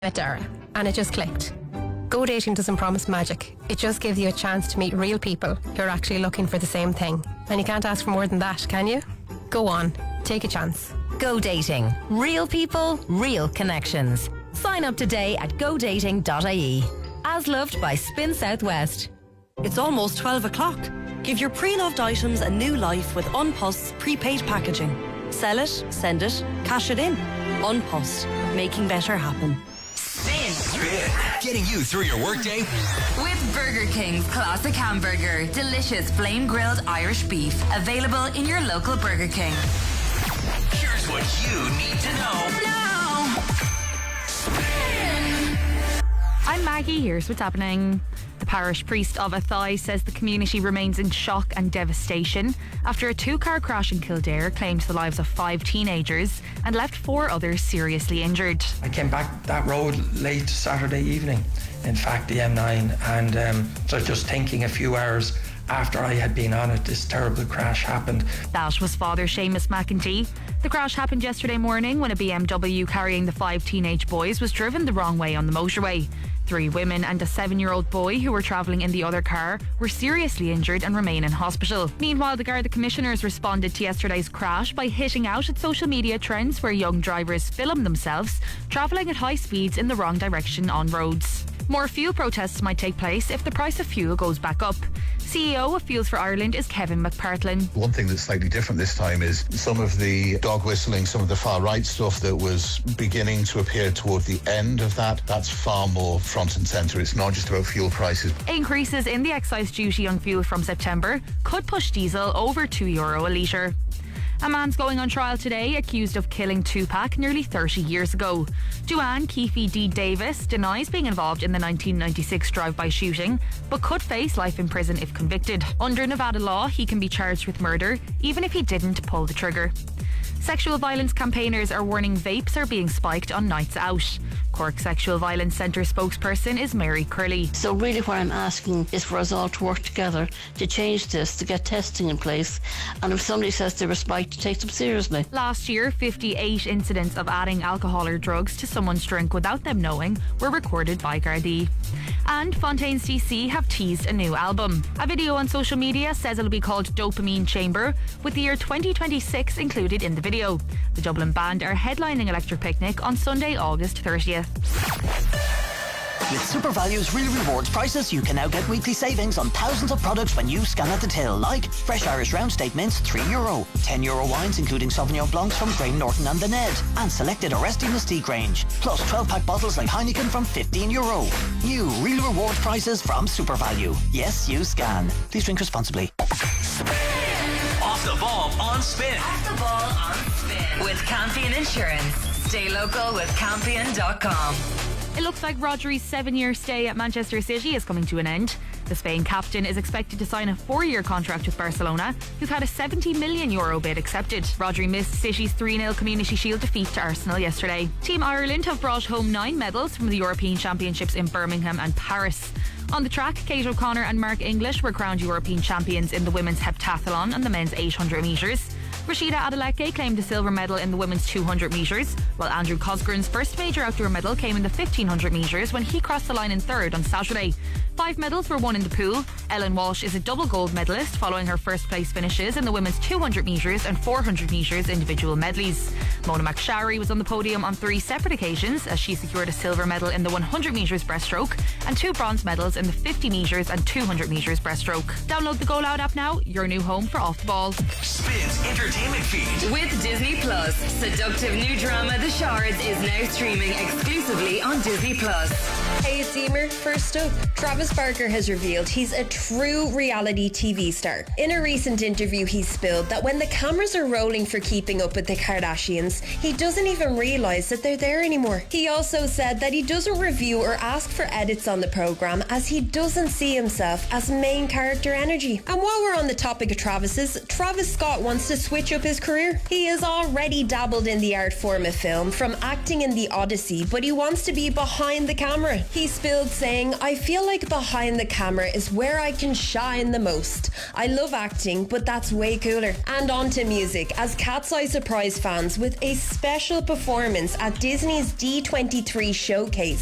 met Dara, and it just clicked. Go dating doesn't promise magic. It just gives you a chance to meet real people who are actually looking for the same thing. And you can't ask for more than that, can you? Go on, take a chance. Go Dating. Real people, real connections. Sign up today at godating.ie. As loved by Spin Southwest. It's almost 12 o'clock. Give your pre-loved items a new life with Unpost's prepaid packaging. Sell it, send it, cash it in. Unpost, making better happen. Spin. Getting you through your workday. With Burger King's Classic Hamburger. Delicious flame-grilled Irish beef. Available in your local Burger King. Here's what you need to know. Now. Spin. I'm Maggie. Here's what's happening. The parish priest of Athy says the community remains in shock and devastation after a 2-car crash in Kildare claimed the lives of 5 teenagers and left 4 others seriously injured. I came back that road late Saturday evening, in fact the M9, and so just thinking a few hours after I had been on it, this terrible crash happened. That was Father Seamus McEntee. The crash happened yesterday morning when a BMW carrying the 5 teenage boys was driven the wrong way on the motorway. 3 women and a 7-year-old boy who were travelling in the other car were seriously injured and remain in hospital. Meanwhile, the Garda Commissioners responded to yesterday's crash by hitting out at social media trends where young drivers film themselves travelling at high speeds in the wrong direction on roads. More fuel protests might take place if the price of fuel goes back up. CEO of Fuels for Ireland is Kevin McPartlin. One thing that's slightly different this time is some of the dog whistling, some of the far right stuff that was beginning to appear toward the end of that, that's far more front and centre. It's not just about fuel prices. Increases in the excise duty on fuel from September could push diesel over €2 a litre. A man's going on trial today accused of killing Tupac nearly 30 years ago. Joanne Keefe D. Davis denies being involved in the 1996 drive-by shooting, but could face life in prison if convicted. Under Nevada law, he can be charged with murder, even if he didn't pull the trigger. Sexual violence campaigners are warning vapes are being spiked on nights out. Cork Sexual Violence Centre spokesperson is Mary Curley. So really what I'm asking is for us all to work together to change this, to get testing in place, and if somebody says they were spiked, to take them seriously. Last year, 58 incidents of adding alcohol or drugs to someone's drink without them knowing were recorded by Gardaí. And Fontaines DC have teased a new album. A video on social media says it'll be called Dopamine Chamber, with the year 2026 included in the video. The Dublin band are headlining Electric Picnic on Sunday, August 30th. With SuperValue's Real Rewards prices, you can now get weekly savings on thousands of products when you scan at the till, like fresh Irish round steak mince, €3, €10 wines including Sauvignon Blancs from Graham Norton and The Ned, and selected Arresti Mystique range, plus 12-pack bottles like Heineken from €15. New Real Rewards prices from SuperValue. Yes, you scan. Please drink responsibly. Off the ball on Spin. Off the ball on Spin. With Campion Insurance. Stay local with Campion.com. It looks like Rodri's 7-year stay at Manchester City is coming to an end. The Spain captain is expected to sign a 4-year contract with Barcelona, who've had a €70 million bid accepted. Rodri missed City's 3-0 Community Shield defeat to Arsenal yesterday. Team Ireland have brought home 9 medals from the European Championships in Birmingham and Paris. On the track, Kate O'Connor and Mark English were crowned European champions in the women's heptathlon and the men's 800 metres. Rashida Adeleke claimed a silver medal in the women's 200 metres, while Andrew Cosgren's first major outdoor medal came in the 1500 metres when he crossed the line in third on Saturday. 5 medals were won in the pool. Ellen Walsh is a double gold medalist following her first place finishes in the women's 200 metres and 400 metres individual medleys. Mona McSharry was on the podium on 3 separate occasions as she secured a silver medal in the 100 metres breaststroke and 2 bronze medals in the 50 metres and 200 metres breaststroke. Download the Go Loud app now, your new home for Off the Ball. Spin's entertainment feed. With Disney Plus, seductive new drama The Shards is now streaming exclusively on Disney Plus. Hey, it's Emer. First up, Travis Barker has revealed he's a true reality TV star. In a recent interview, he spilled that when the cameras are rolling for Keeping Up with the Kardashians, he doesn't even realise that they're there anymore. He also said that he doesn't review or ask for edits on the programme as he doesn't see himself as main character energy. And while we're on the topic of Travis's, Travis Scott wants to switch switch up his career? He has already dabbled in the art form of film, from acting in The Odyssey, but he wants to be behind the camera. He spilled saying, "I feel like behind the camera is where I can shine the most. I love acting, but that's way cooler." And on to music, as Cat's Eye surprised fans with a special performance at Disney's D23 showcase.